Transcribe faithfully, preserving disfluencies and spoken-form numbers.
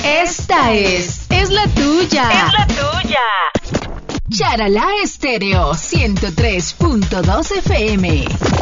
Esta es, es la tuya. Es la tuya. Charalá Estéreo ciento tres punto dos F M.